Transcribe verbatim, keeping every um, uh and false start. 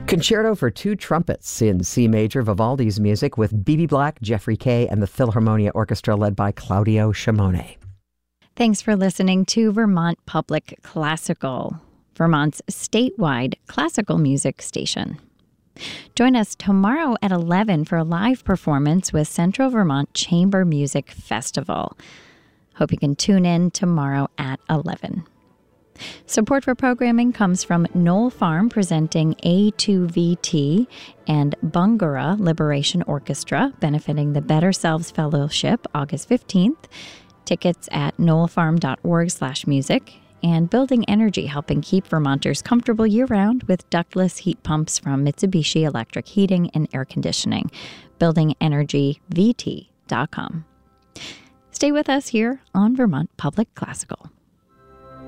Concerto for Two Trumpets in C major, Vivaldi's music with B B Black, Jeffrey Kay, and the Philharmonia Orchestra led by Claudio Shimone. Thanks for listening to Vermont Public Classical, Vermont's statewide classical music station. Join us tomorrow at eleven for a live performance with Central Vermont Chamber Music Festival. Hope you can tune in tomorrow at eleven. Support for programming comes from Knoll Farm presenting A two V T and Bungura Liberation Orchestra benefiting the Better Selves Fellowship August fifteenth. Tickets at knollfarm.org slash music. And Building Energy, helping keep Vermonters comfortable year-round with ductless heat pumps from Mitsubishi Electric Heating and Air Conditioning. building energy v t dot com. Stay with us here on Vermont Public Classical.